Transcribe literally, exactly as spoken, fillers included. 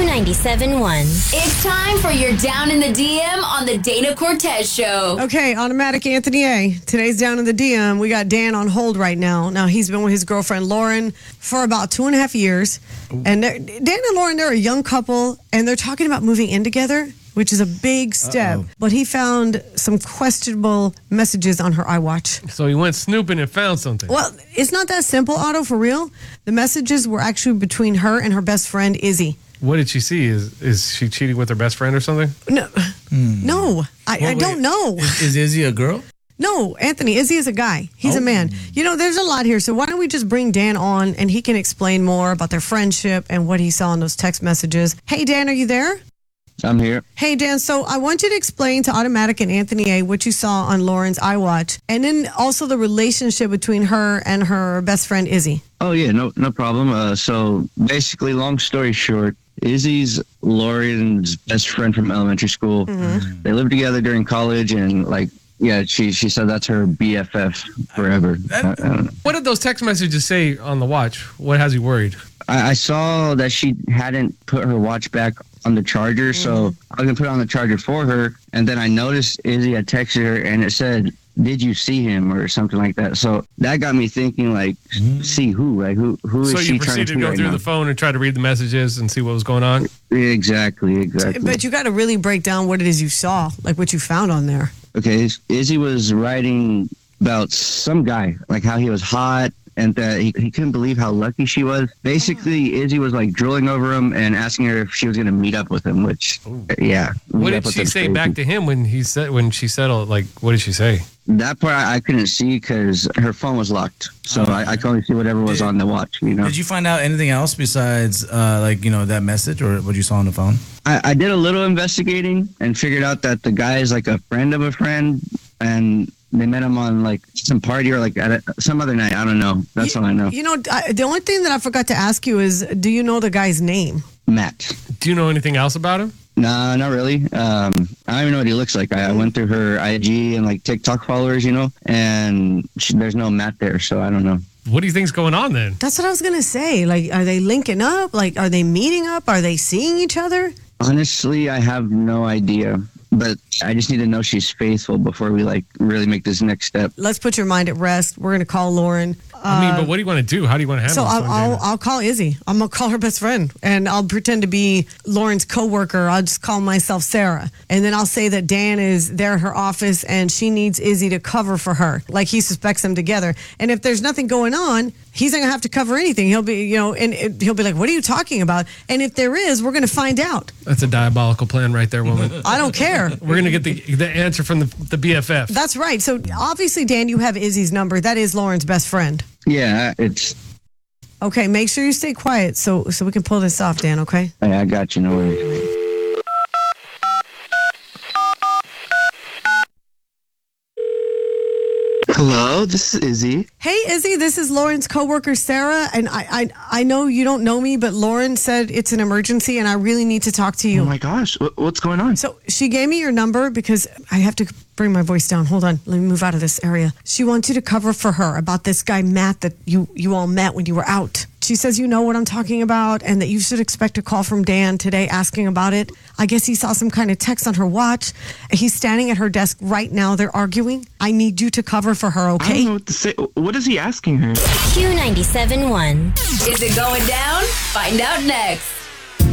ninety-seven point one. It's time for your Down in the D M on the Dana Cortez Show. Okay, Automatic Anthony A. Today's Down in the D M. We got Dan on hold right now. Now, he's been with his girlfriend, Lauren, for about two and a half years. Ooh. And Dan and Lauren, they're a young couple, and they're talking about moving in together, which is a big step. Uh-oh. But he found some questionable messages on her iWatch. So he went snooping and found something. Well, it's not that simple, Otto, for real. The messages were actually between her and her best friend, Izzy. What did she see? Is is she cheating with her best friend or something? No. Hmm. No. I, well, I don't know. Is, is Izzy a girl? No, Anthony, Izzy is a guy. He's oh. a man. You know, there's a lot here, so why don't we just bring Dan on and he can explain more about their friendship and what he saw in those text messages. Hey, Dan, are you there? I'm here. Hey, Dan, so I want you to explain to Automatic and Anthony A. what you saw on Lauren's iWatch, and then also the relationship between her and her best friend, Izzy. Oh, yeah, no no problem. Uh, so basically, long story short, Izzy's Lauren's best friend from elementary school. Mm-hmm. They lived together during college, and, like, yeah, she she said that's her B F F forever. That, I, I don't know. What did those text messages say on the watch? What has you worried? I, I saw that she hadn't put her watch back on the charger, mm-hmm. so I was going to put it on the charger for her, and then I noticed Izzy had texted her, and it said, did you see him, or something like that. So that got me thinking, like, mm-hmm. see who? Like, who, who is so she trying to So you proceeded to go right through now? the phone and try to read the messages and see what was going on? Exactly, exactly. But you got to really break down what it is you saw, like what you found on there. Okay, Izzy was writing about some guy, like how he was hot, and that he, he couldn't believe how lucky she was. Basically, Izzy was like drooling over him and asking her if she was going to meet up with him, which, Ooh. yeah. What did she say crazy. back to him when he said, when she said, like, what did she say? That part I, I couldn't see because her phone was locked. So oh, I, I could only see whatever was did, on the watch, you know. Did you find out anything else besides, uh, like, you know, that message or what you saw on the phone? I, I did a little investigating and figured out that the guy is like a friend of a friend, and they met him on, like, some party or, like, at a, some other night. I don't know. That's you, all I know. You know, I, the only thing that I forgot to ask you is, do you know the guy's name? Matt. Do you know anything else about him? No, not really. Um, I don't even know what he looks like. I, I went through her I G and, like, TikTok followers, you know, and she, there's no Matt there, so I don't know. What do you think's going on then? That's what I was going to say. Like, are they linking up? Like, are they meeting up? Are they seeing each other? Honestly, I have no idea. But I just need to know she's faithful before we, like, really make this next step. Let's put your mind at rest. We're going to call Lauren. I mean, but what do you want to do? How do you want to handle so this? So I'll, I'll, I'll call Izzy. I'm going to call her best friend, and I'll pretend to be Lauren's coworker. I'll just call myself Sarah. And then I'll say that Dan is there at her office, and she needs Izzy to cover for her, like he suspects them together. And if there's nothing going on, he's not going to have to cover anything. He'll be, you know, and it, he'll be like, what are you talking about? And if there is, we're going to find out. That's a diabolical plan right there, woman. I don't care. We're going to get the the answer from the, the B F F. That's right. So obviously, Dan, you have Izzy's number. That is Lauren's best friend. Yeah, it's... Okay, make sure you stay quiet so so we can pull this off, Dan, okay? Hey, I got you. No worries. Hello, this is Izzy. Hey, Izzy, this is Lauren's coworker, Sarah, and I, I I know you don't know me, but Lauren said it's an emergency, and I really need to talk to you. Oh, my gosh. What's going on? So she gave me your number because I have to bring my voice down. Hold on. Let me move out of this area. She wants you to cover for her about this guy, Matt, that you, you all met when you were out. She says you know what I'm talking about and that you should expect a call from Dan today asking about it. I guess he saw some kind of text on her watch. He's standing at her desk right now. They're arguing. I need you to cover for her, okay? I don't know what to say. What is he asking her? Q ninety-seven point one. Is it going down? Find out next.